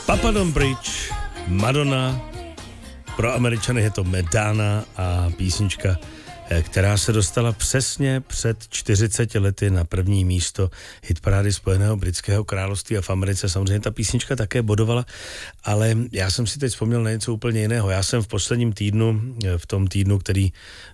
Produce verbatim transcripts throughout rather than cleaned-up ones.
Papa Don Bridge, Madonna, pro Američany je to Madonna a písnička, která se dostala přesně před čtyřiceti lety na první místo hitparády Spojeného britského království a v Americe samozřejmě ta písnička také bodovala, ale já jsem si teď vzpomněl na něco úplně jiného. Já jsem v posledním týdnu, v tom týdnu, který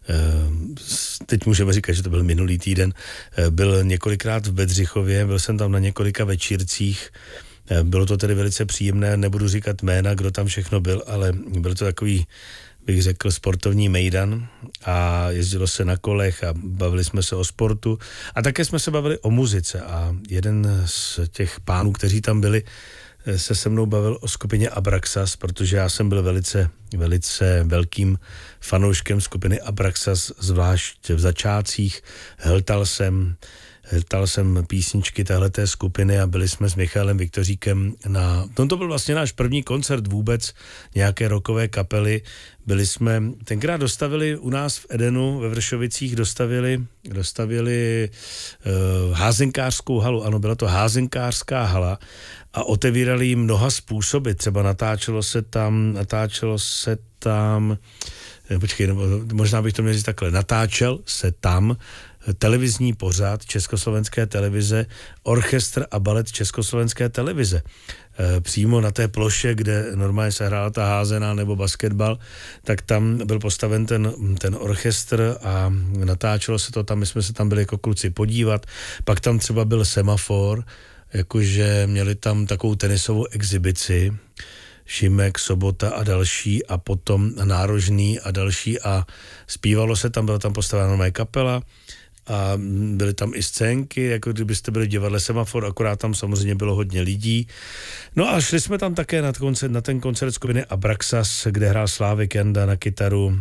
teď můžeme říkat, že to byl minulý týden, byl několikrát v Bedřichově, byl jsem tam na několika večírcích. Bylo to tedy velice příjemné, nebudu říkat jména, kdo tam všechno byl, ale byl to takový, bych řekl, sportovní mejdan a jezdilo se na kolech a bavili jsme se o sportu a také jsme se bavili o muzice a jeden z těch pánů, kteří tam byli, se se mnou bavil o skupině Abraxas, protože já jsem byl velice, velice velkým fanouškem skupiny Abraxas, zvlášť v začátcích, hltal jsem Hltal jsem písničky téhleté skupiny a byli jsme s Michalem Viktoříkem na... No to byl vlastně náš první koncert vůbec nějaké rockové kapely. Byli jsme... Tenkrát dostavili u nás v Edenu ve Vršovicích dostavili, dostavili uh, házenkářskou halu. Ano, byla to házenkářská hala a otevírali ji mnoha způsoby. Třeba natáčelo se tam... Natáčelo se tam... Počkej, možná bych to měl říct takhle. Natáčel se tam televizní pořad Československé televize, orchestr a balet Československé televize. E, přímo na té ploše, kde normálně se hrála ta házená nebo basketbal, tak tam byl postaven ten, ten orchestr a natáčelo se to tam, my jsme se tam byli jako kluci podívat. Pak tam třeba byl Semafor, jakože měli tam takovou tenisovou exibici, Šimek, Sobota a další a potom Nárožný a další a zpívalo se tam, byla tam postavena normální kapela a byly tam i scénky, jako kdybyste byli v divadle Semafor, akorát tam samozřejmě bylo hodně lidí. No a šli jsme tam také na, koncert, na ten koncert skupiny Abraxas, kde hrál Slávek Janda na kytaru,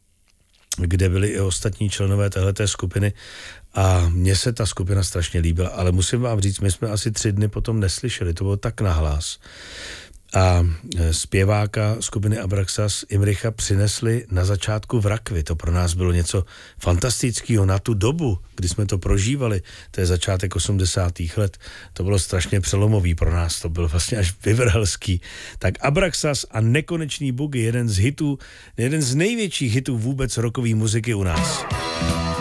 kde byli i ostatní členové téhleté skupiny a mně se ta skupina strašně líbila, ale musím vám říct, my jsme asi tři dny potom neslyšeli, to bylo tak nahlas. A zpěváka skupiny Abraxas Imricha přinesli na začátku v rakvi. To pro nás bylo něco fantastického na tu dobu, kdy jsme to prožívali. To je začátek osmdesátých let. To bylo strašně přelomový pro nás. To bylo vlastně až vyvrhelský. Tak Abraxas a Nekonečný bugy, jeden z hitů, jeden z největších hitů vůbec rockové muziky u nás.